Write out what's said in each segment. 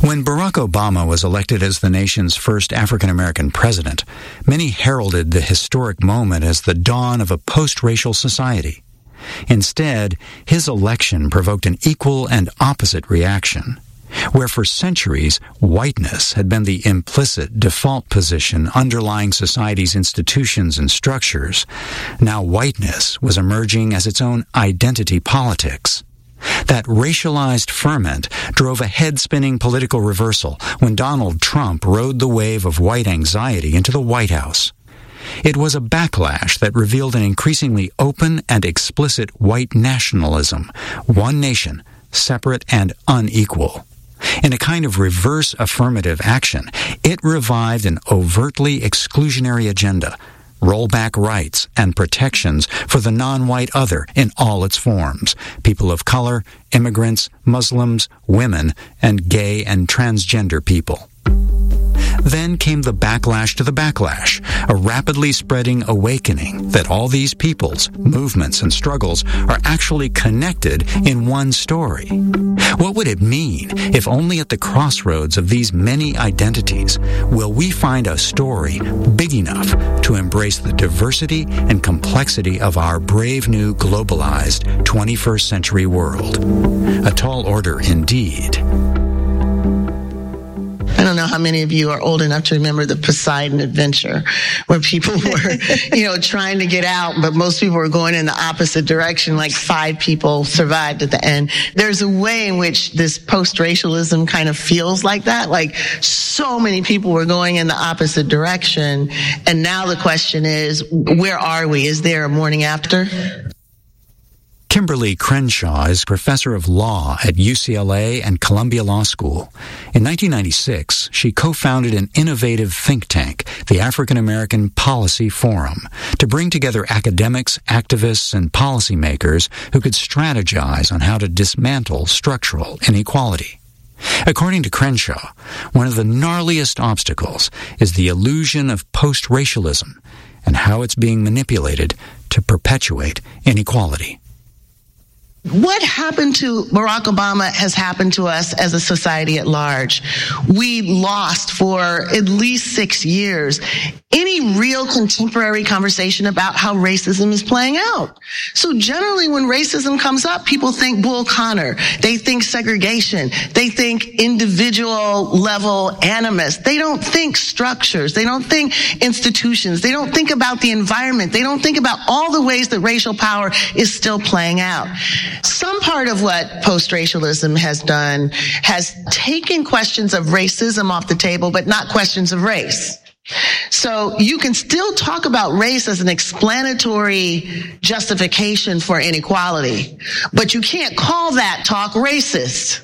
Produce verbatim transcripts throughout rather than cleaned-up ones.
When Barack Obama was elected as the nation's first African-American president, many heralded the historic moment as the dawn of a post-racial society. Instead, his election provoked an equal and opposite reaction. Where for centuries, whiteness had been the implicit default position underlying society's institutions and structures, now whiteness was emerging as its own identity politics. That racialized ferment drove a head-spinning political reversal when Donald Trump rode the wave of white anxiety into the White House. It was a backlash that revealed an increasingly open and explicit white nationalism, one nation, separate and unequal. In a kind of reverse affirmative action, it revived an overtly exclusionary agenda, roll back rights and protections for the non-white other in all its forms, people of color, immigrants, Muslims, women, and gay and transgender people. Then came the backlash to the backlash, a rapidly spreading awakening that all these peoples, movements, and struggles are actually connected in one story. What would it mean if only at the crossroads of these many identities will we find a story big enough to embrace the diversity and complexity of our brave new globalized twenty-first century world? A tall order indeed. I don't know how many of you are old enough to remember the Poseidon Adventure, where people were, you know, trying to get out, but most people were going in the opposite direction. Like five people survived at the end. There's a way in which this post-racialism kind of feels like that. Like so many people were going in the opposite direction. And now the question is, where are we? Is there a morning after? Kimberly Crenshaw is professor of law at U C L A and Columbia Law School. In nineteen ninety-six, she co-founded an innovative think tank, the African American Policy Forum, to bring together academics, activists, and policymakers who could strategize on how to dismantle structural inequality. According to Crenshaw, one of the gnarliest obstacles is the illusion of post-racialism and how it's being manipulated to perpetuate inequality. What happened to Barack Obama has happened to us as a society at large. We lost for at least six years any real contemporary conversation about how racism is playing out. So generally when racism comes up, people think Bull Connor. They think segregation. They think individual level animus. They don't think structures. They don't think institutions. They don't think about the environment. They don't think about all the ways that racial power is still playing out. Some part of what post-racialism has done has taken questions of racism off the table, but not questions of race. So you can still talk about race as an explanatory justification for inequality, but you can't call that talk racist.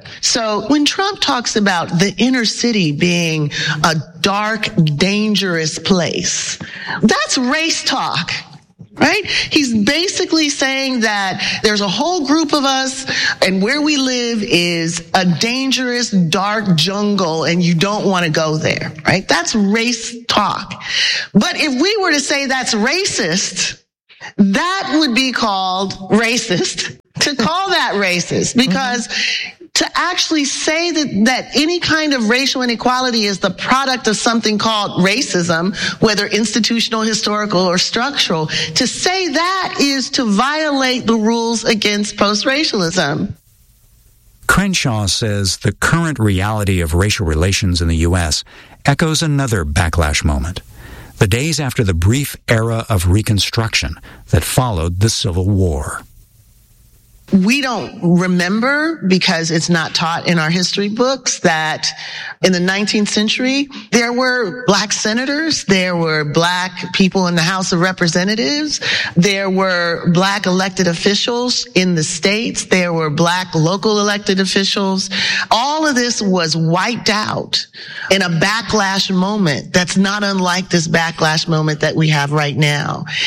So when Trump talks about the inner city being a dark, dangerous place, that's race talk. Right? He's basically saying that there's a whole group of us and where we live is a dangerous, dark jungle and you don't want to go there. Right? That's race talk. But if we were to say that's racist, that would be called racist. To call that racist, because mm-hmm. to actually say that, that any kind of racial inequality is the product of something called racism, whether institutional, historical, or structural, to say that is to violate the rules against post-racialism. Crenshaw says the current reality of racial relations in the U S echoes another backlash moment, the days after the brief era of Reconstruction that followed the Civil War. We don't remember, because it's not taught in our history books, that in the nineteenth century, there were black senators, there were black people in the House of Representatives, there were black elected officials in the states, there were black local elected officials. All of this was wiped out in a backlash moment that's not unlike this backlash moment that we have right now.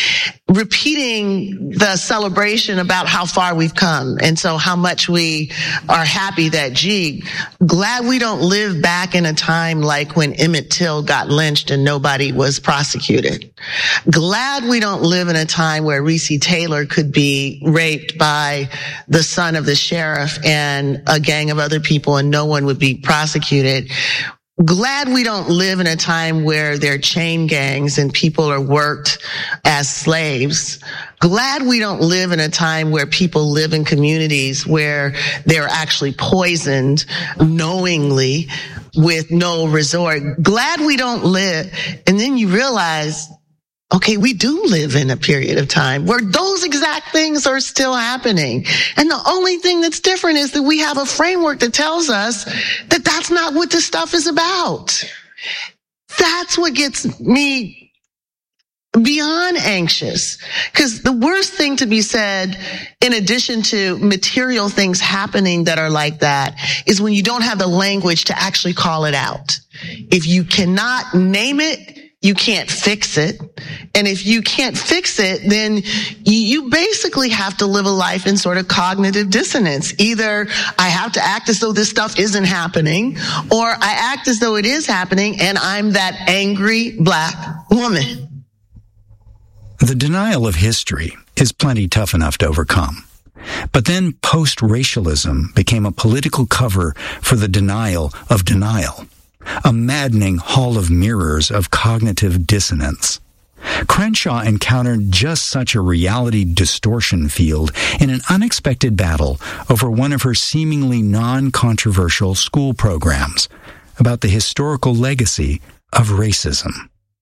repeating the celebration about how far we've come. And so how much we are happy that, gee, glad we don't live back in a time like when Emmett Till got lynched and nobody was prosecuted. Glad we don't live in a time where Recy Taylor could be raped by the son of the sheriff and a gang of other people and no one would be prosecuted. Glad we don't live in a time where there are chain gangs and people are worked as slaves. Glad we don't live in a time where people live in communities where they're actually poisoned knowingly with no resort. Glad we don't live. And then you realize, okay, we do live in a period of time where those exact things are still happening. And the only thing that's different is that we have a framework that tells us that that's not what this stuff is about. That's what gets me beyond anxious. Because the worst thing to be said, in addition to material things happening that are like that, is when you don't have the language to actually call it out. If you cannot name it, you can't fix it. And if you can't fix it, then you basically have to live a life in sort of cognitive dissonance. Either I have to act as though this stuff isn't happening, or I act as though it is happening and I'm that angry black woman. The denial of history is plenty tough enough to overcome. But then post-racialism became a political cover for the denial of denial. A maddening hall of mirrors of cognitive dissonance. Crenshaw encountered just such a reality distortion field in an unexpected battle over one of her seemingly non-controversial school programs about the historical legacy of racism.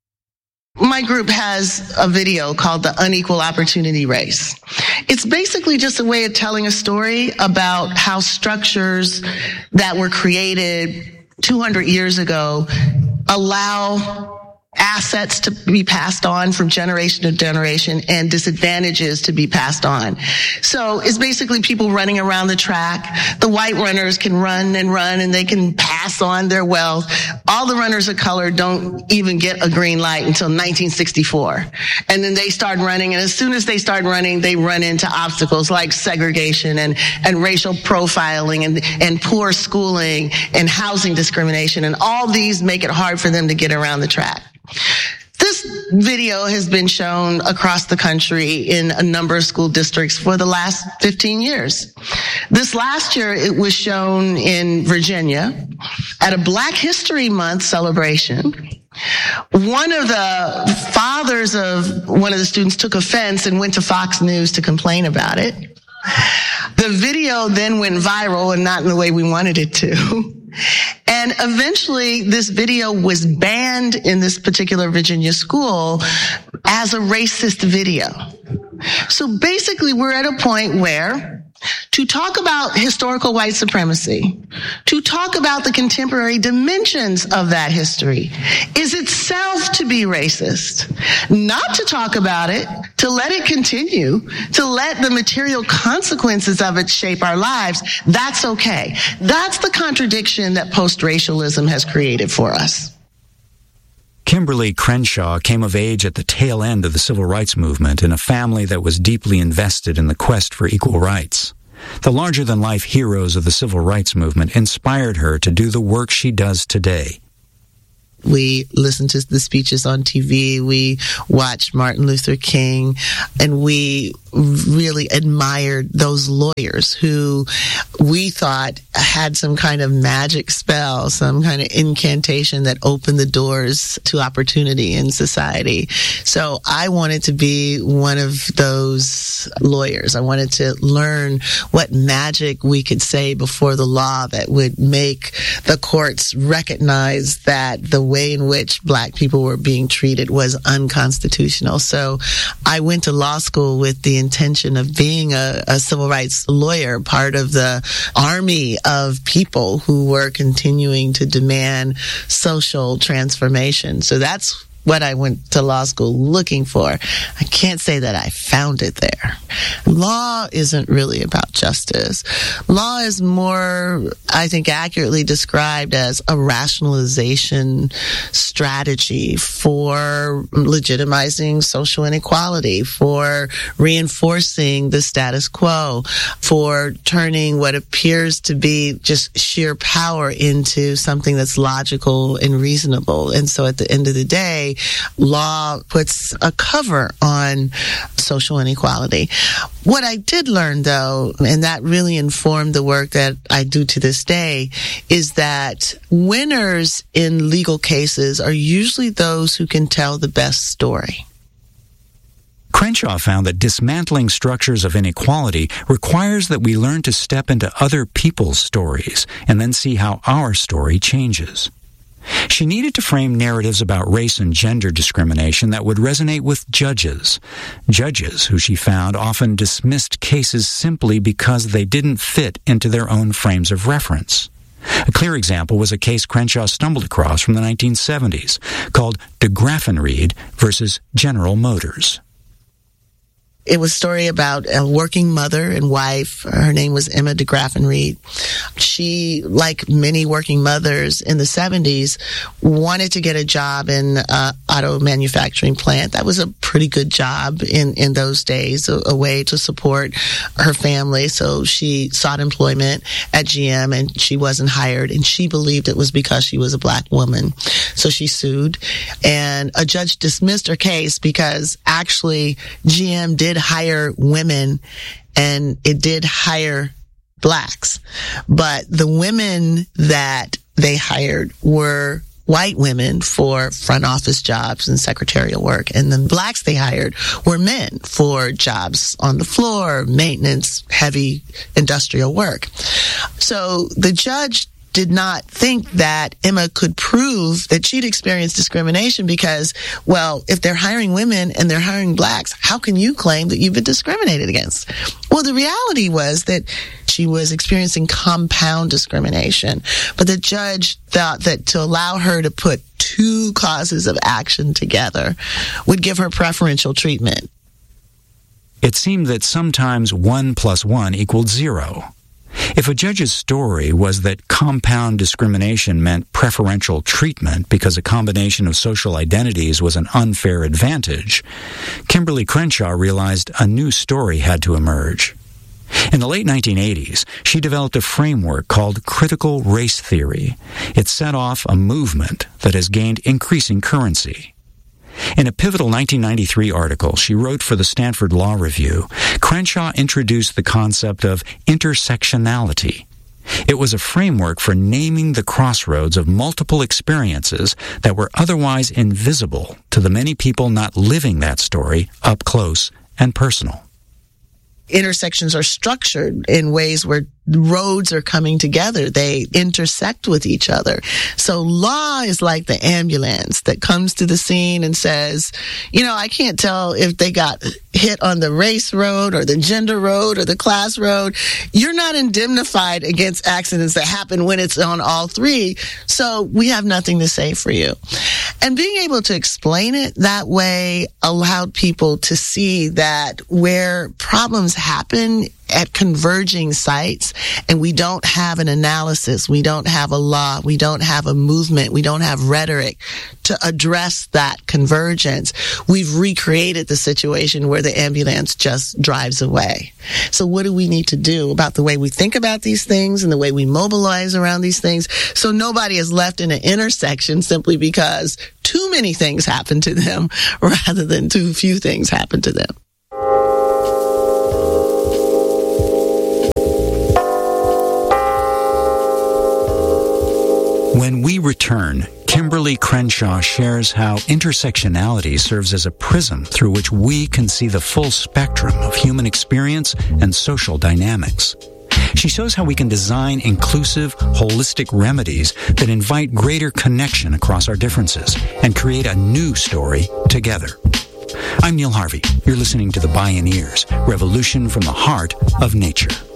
My group has a video called The Unequal Opportunity Race. It's basically just a way of telling a story about how structures that were created two hundred years ago allow assets to be passed on from generation to generation and disadvantages to be passed on. So it's basically people running around the track. The white runners can run and run and they can pass on their wealth. All the runners of color don't even get a green light until nineteen sixty-four. And then they start running, and as soon as they start running, they run into obstacles like segregation and, and racial profiling and, and poor schooling and housing discrimination. And all these make it hard for them to get around the track. This video has been shown across the country in a number of school districts for the last fifteen years. This last year, it was shown in Virginia at a Black History Month celebration. One of the fathers of one of the students took offense and went to Fox News to complain about it. The video then went viral, and not in the way we wanted it to. And eventually this video was banned in this particular Virginia school as a racist video. So basically we're at a point where to talk about historical white supremacy, to talk about the contemporary dimensions of that history, is itself to be racist. Not to talk about it, to let it continue, to let the material consequences of it shape our lives, that's okay. That's the contradiction that post-racialism has created for us. Kimberly Crenshaw came of age at the tail end of the civil rights movement in a family that was deeply invested in the quest for equal rights. The larger-than-life heroes of the civil rights movement inspired her to do the work she does today. We listened to the speeches on T V. We watched Martin Luther King, and we really admired those lawyers who we thought had some kind of magic spell, some kind of incantation that opened the doors to opportunity in society. So I wanted to be one of those lawyers. I wanted to learn what magic we could say before the law that would make the courts recognize that the way in which Black people were being treated was unconstitutional. So I went to law school with the intention of being a, a civil rights lawyer, part of the army of people who were continuing to demand social transformation. So that's what I went to law school looking for. I can't say that I found it there. Law isn't really about justice. Law is more, I think, accurately described as a rationalization strategy for legitimizing social inequality, for reinforcing the status quo, for turning what appears to be just sheer power into something that's logical and reasonable. And so at the end of the day, law puts a cover on social inequality. What I did learn, though, and that really informed the work that I do to this day, is that winners in legal cases are usually those who can tell the best story. Crenshaw found that dismantling structures of inequality requires that we learn to step into other people's stories and then see how our story changes. She needed to frame narratives about race and gender discrimination that would resonate with judges. Judges who she found often dismissed cases simply because they didn't fit into their own frames of reference. A clear example was a case Crenshaw stumbled across from the nineteen seventies called de Graffenried versus General Motors. It was a story about a working mother and wife. Her name was Emma de Graffenried. She, like many working mothers in the seventies, wanted to get a job in an auto manufacturing plant. That was a pretty good job in, in those days, a, a way to support her family. So she sought employment at G M, and she wasn't hired, and she believed it was because she was a black woman. So she sued, and a judge dismissed her case because actually G M did hire women and it did hire blacks, but the women that they hired were white women for front office jobs and secretarial work, and the blacks they hired were men for jobs on the floor, maintenance, heavy industrial work. So the judge did not think that Emma could prove that she'd experienced discrimination because, well, if they're hiring women and they're hiring blacks, how can you claim that you've been discriminated against? Well, the reality was that she was experiencing compound discrimination, but the judge thought that to allow her to put two causes of action together would give her preferential treatment. It seemed that sometimes one plus one equaled zero. If a judge's story was that compound discrimination meant preferential treatment because a combination of social identities was an unfair advantage, Kimberly Crenshaw realized a new story had to emerge. In the late nineteen eighties, she developed a framework called critical race theory. It set off a movement that has gained increasing currency. In a pivotal nineteen ninety-three article she wrote for the Stanford Law Review, Crenshaw introduced the concept of intersectionality. It was a framework for naming the crossroads of multiple experiences that were otherwise invisible to the many people not living that story up close and personal. Intersections are structured in ways where roads are coming together. They intersect with each other. So law is like the ambulance that comes to the scene and says, you know, I can't tell if they got hit on the race road or the gender road or the class road. You're not indemnified against accidents that happen when it's on all three. So we have nothing to say for you. And being able to explain it that way allowed people to see that where problems happen at converging sites and we don't have an analysis, we don't have a law, we don't have a movement, we don't have rhetoric to address that convergence, we've recreated the situation where the ambulance just drives away. So what do we need to do about the way we think about these things and the way we mobilize around these things so nobody is left in an intersection simply because too many things happen to them rather than too few things happen to them? When we return, Kimberly Crenshaw shares how intersectionality serves as a prism through which we can see the full spectrum of human experience and social dynamics. She shows how we can design inclusive, holistic remedies that invite greater connection across our differences and create a new story together. I'm Neil Harvey. You're listening to The Bioneers, Revolution from the Heart of Nature.